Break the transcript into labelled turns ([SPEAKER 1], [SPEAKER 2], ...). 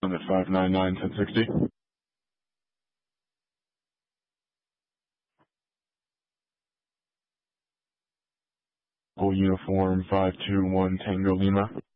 [SPEAKER 1] Summit 599, 1060. Full uniform 521 Tango Lima.